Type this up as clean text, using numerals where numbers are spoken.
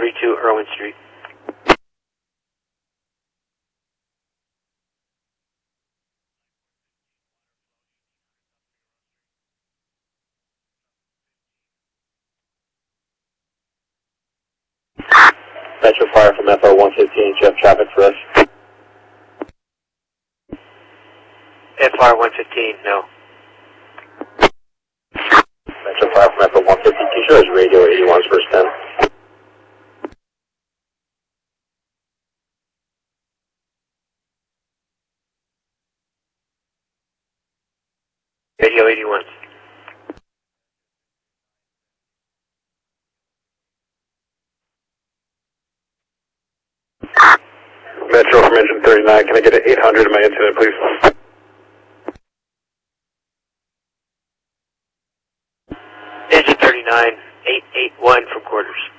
32 Irwin Street. Metro Fire from FO 115, Jeff traffic for us. FR 115, no. Metro Fire from FO 115, show us radio 81's first 10. Radio 81. Metro from engine 39, can I get an 800 in my incident, please? Engine 39, 881 from quarters.